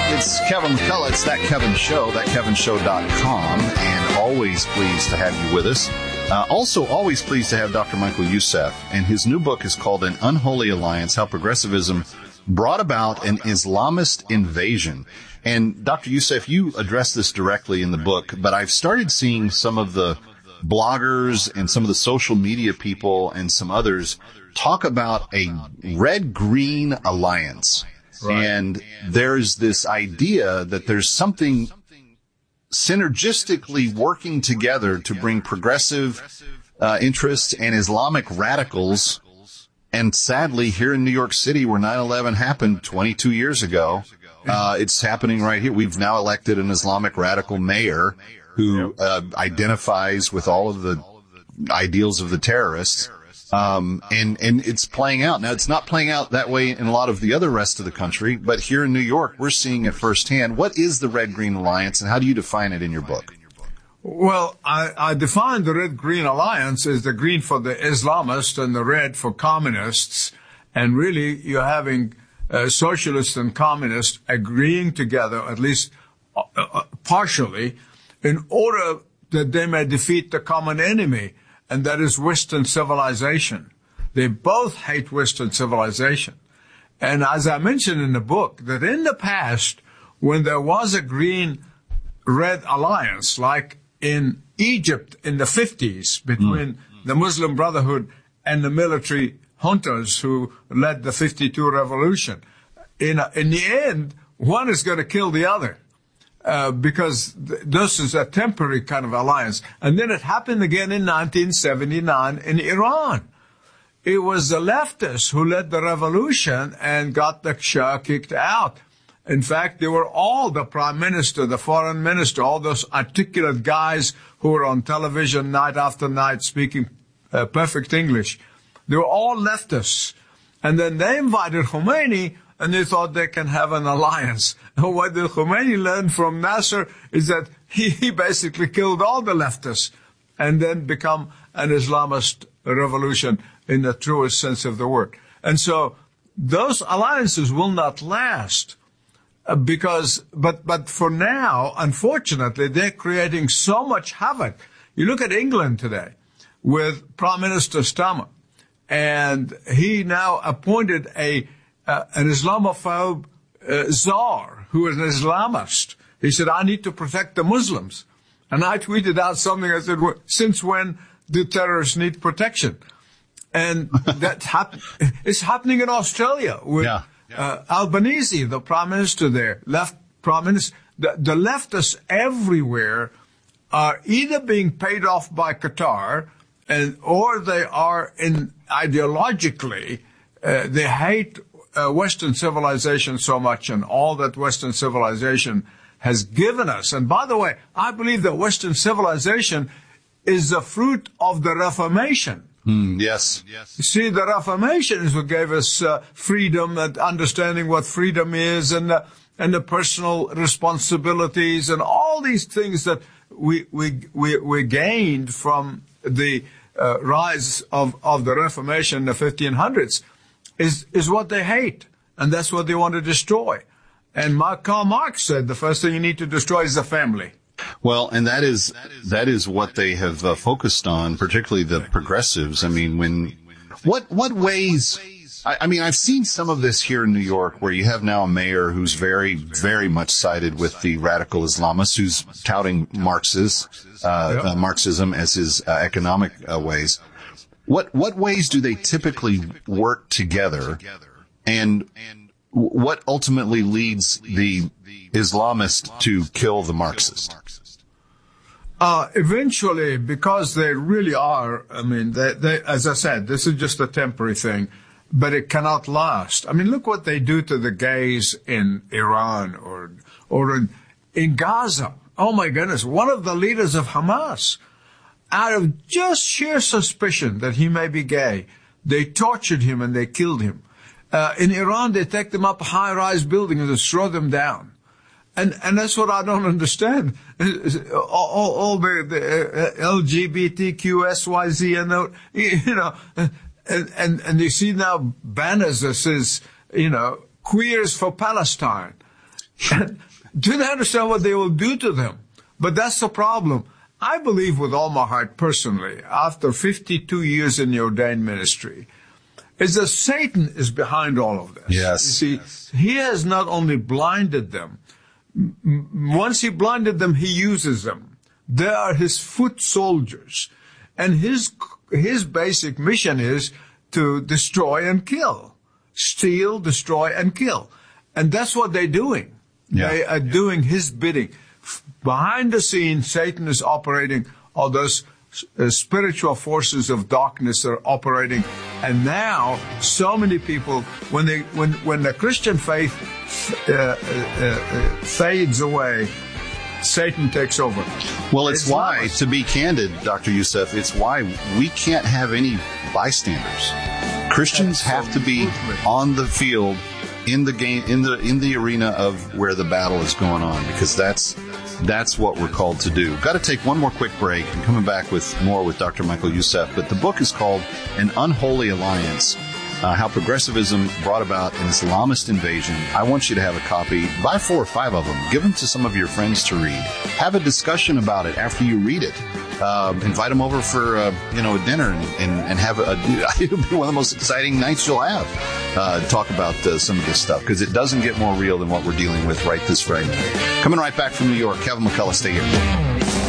It's Kevin McCullough. It's That Kevin Show, thatkevinshow.com, and always pleased to have you with us. Also, always pleased to have Dr. Michael Youssef, and his new book is called An Unholy Alliance, How Progressivism Brought About an Islamist Invasion. And Dr. Youssef, you address this directly in the book, but I've started seeing some of the bloggers and some of the social media people and some others talk about a red-green alliance. Right. And there's this idea that there's something synergistically working together to bring progressive interests and Islamic radicals. And sadly, here in New York City, where 9/11 happened 22 years ago, it's happening right here. We've now elected an Islamic radical mayor who identifies with all of the ideals of the terrorists. And it's playing out. Now, it's not playing out that way in a lot of the other rest of the country, but here in New York, we're seeing it firsthand. What is the Red-Green Alliance, and how do you define it in your book? Well, I define the Red-Green Alliance as the green for the Islamists and the red for communists. And really, you're having socialists and communists agreeing together, at least partially, in order that they may defeat the common enemy, and that is Western civilization. They both hate Western civilization. And as I mentioned in the book, that in the past, when there was a green-red alliance, like in Egypt in the 50s, between the Muslim Brotherhood and the military juntas who led the 52 revolution, in the end, one is going to kill the other. Because this is a temporary kind of alliance. And then it happened again in 1979 in Iran. It was the leftists who led the revolution and got the Shah kicked out. In fact, they were all the prime minister, the foreign minister, all those articulate guys who were on television night after night speaking perfect English. They were all leftists. And then they invited Khomeini, and they thought they can have an alliance. And what the Khomeini learned from Nasser is that he basically killed all the leftists and then become an Islamist revolution in the truest sense of the word. And so those alliances will not last but for now, unfortunately, they're creating so much havoc. You look at England today with Prime Minister Starmer, and he now appointed an Islamophobe czar who is an Islamist. He said, I need to protect the Muslims. And I tweeted out something. I said, well, since when do terrorists need protection? And it's happening in Australia with Albanese, the prime minister there, left prime minister. The leftists everywhere are either being paid off by Qatar or they are ideologically, they hate Western civilization so much and all that Western civilization has given us. And by the way, I believe that Western civilization is the fruit of the Reformation. Yes. You see, the Reformation is what gave us freedom and understanding what freedom is and the personal responsibilities and all these things that we gained from the rise of the Reformation in the 1500s. Is what they hate, and that's what they want to destroy. And Karl Marx said the first thing you need to destroy is the family. Well, and that is what they have focused on, particularly the progressives. I mean, what ways? I mean, I've seen some of this here in New York, where you have now a mayor who's very, very much sided with the radical Islamists, who's touting Marxism as his economic ways. What ways do they typically work together, and what ultimately leads the Islamist to kill the Marxist? Eventually, because they really are, I mean, they, as I said, this is just a temporary thing, but it cannot last. I mean, look what they do to the gays in Iran or in Gaza. Oh my goodness, one of the leaders of Hamas, out of just sheer suspicion that he may be gay, they tortured him and they killed him. In Iran, they take them up a high-rise building and just throw them down. And that's what I don't understand. All the LGBTQ, SYZ, and you see now banners that says, queers for Palestine. Do they understand what they will do to them? But that's the problem. I believe with all my heart personally, after 52 years in the ordained ministry, is that Satan is behind all of this. Yes. You see, he has not only blinded them. Once he blinded them, he uses them. They are his foot soldiers. And his basic mission is to destroy and kill. Steal, destroy, and kill. And that's what they're doing. Yeah. They are doing his bidding. Behind the scenes, Satan is operating all those spiritual forces of darkness are operating. And now, so many people, when the Christian faith fades away, Satan takes over. Well, it's why, to be candid, Dr. Youssef, it's why we can't have any bystanders. Christians have to be on the field, in the game, in the arena of where the battle is going on, because that's what we're called to do. Got to take one more quick break and coming back with more with Dr. Michael Youssef. But the book is called An Unholy Alliance, How Progressivism Brought About an Islamist Invasion. I want you to have a copy. Buy 4 or 5 of them. Give them to some of your friends to read. Have a discussion about it after you read it. Invite them over for a dinner and have it'll be one of the most exciting nights you'll have. Talk about some of this stuff, because it doesn't get more real than what we're dealing with right this very minute. Coming right back from New York, Kevin McCullough. Stay here.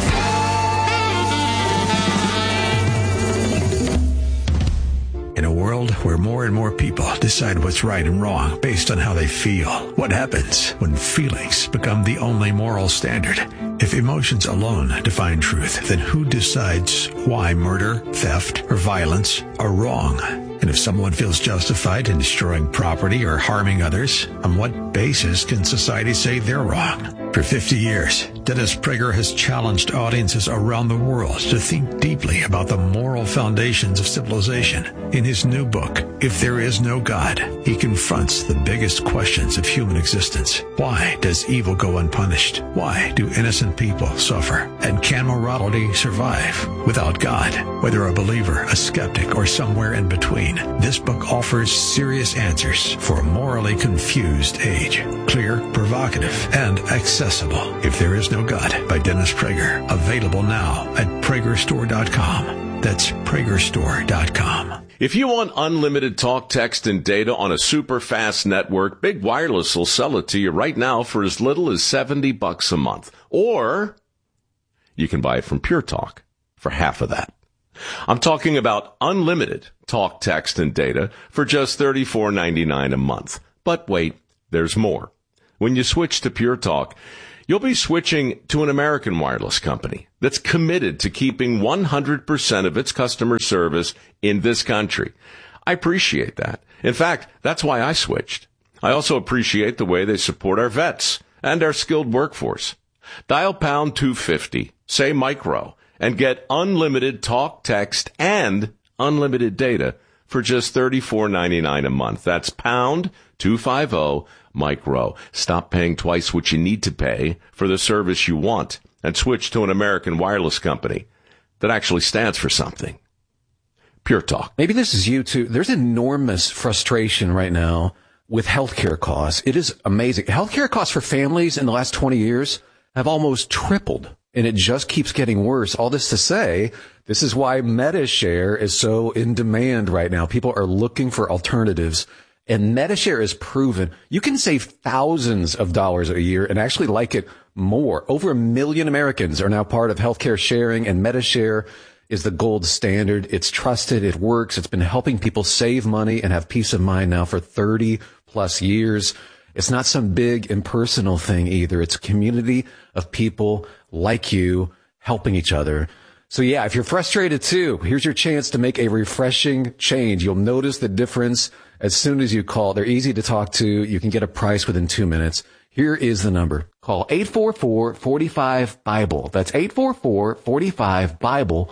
In a world where more and more people decide what's right and wrong based on how they feel, what happens when feelings become the only moral standard? If emotions alone define truth, then who decides why murder, theft, or violence are wrong? And if someone feels justified in destroying property or harming others, on what basis can society say they're wrong? For 50 years, Dennis Prager has challenged audiences around the world to think deeply about the moral foundations of civilization. In his new book, If There Is No God, he confronts the biggest questions of human existence. Why does evil go unpunished? Why do innocent people suffer? And can morality survive without God? Whether a believer, a skeptic, or somewhere in between, this book offers serious answers for a morally confused age. Clear, provocative, and accessible. If There Is No God by Dennis Prager. Available now at PragerStore.com. That's PragerStore.com. If you want unlimited talk, text, and data on a super fast network, Big Wireless will sell it to you right now for as little as $70 a month. Or you can buy it from Pure Talk for half of that. I'm talking about unlimited talk, text, and data for just $34.99 a month. But wait, there's more. When you switch to Pure Talk, you'll be switching to an American wireless company that's committed to keeping 100% of its customer service in this country. I appreciate that. In fact, that's why I switched. I also appreciate the way they support our vets and our skilled workforce. Dial pound 250, say micro, and get unlimited talk, text, and unlimited data for just $34.99 a month. That's pound 250 micro. Stop paying twice what you need to pay for the service you want and switch to an American wireless company that actually stands for something. Pure Talk. Maybe this is you too. There's enormous frustration right now with healthcare costs. It is amazing. Healthcare costs for families in the last 20 years have almost tripled, and it just keeps getting worse. All this to say, this is why MediShare is so in demand right now. People are looking for alternatives. And MediShare is proven you can save thousands of dollars a year and actually like it more. Over 1 million Americans are now part of healthcare sharing, and MediShare is the gold standard. It's trusted. It works. It's been helping people save money and have peace of mind now for 30 plus years. It's not some big impersonal thing either. It's a community of people like you helping each other. So yeah, if you're frustrated too, here's your chance to make a refreshing change. You'll notice the difference as soon as you call. They're easy to talk to. You can get a price within 2 minutes. Here is the number. Call 844-45-BIBLE. That's 844-45-BIBLE.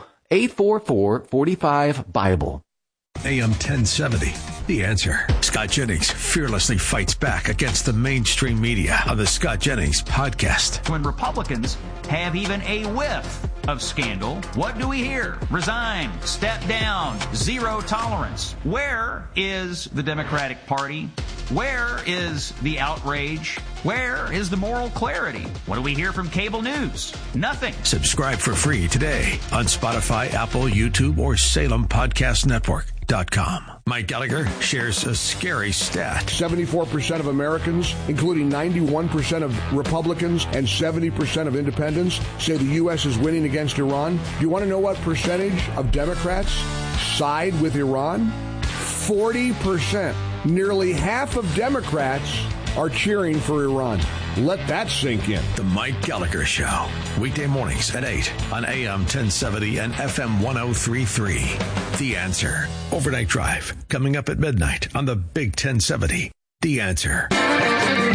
844-45-BIBLE. AM 1070. The Answer. Scott Jennings fearlessly fights back against the mainstream media on the Scott Jennings Podcast. When Republicans have even a whiff of scandal, what do we hear? Resign, step down, zero tolerance. Where is the Democratic Party Where is the outrage? Where is the moral clarity? What do we hear from cable news? Nothing. Subscribe for free today on Spotify, Apple, YouTube, or SalemPodcastNetwork.com. Mike Gallagher shares a scary stat. 74% of Americans, including 91% of Republicans and 70% of independents, say the U.S. is winning against Iran. Do you want to know what percentage of Democrats side with Iran? 40%. Nearly half of Democrats are cheering for Iran. Let that sink in. The Mike Gallagher Show. Weekday mornings at 8 on AM 1070 and FM 103.3. The Answer. Overnight Drive. Coming up at midnight on the Big 1070. The Answer.